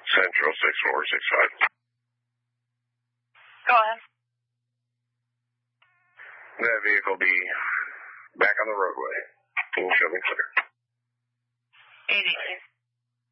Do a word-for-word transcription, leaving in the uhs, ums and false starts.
Central six four six five. Go ahead. That vehicle be back on the roadway. Full show me clear. eighty.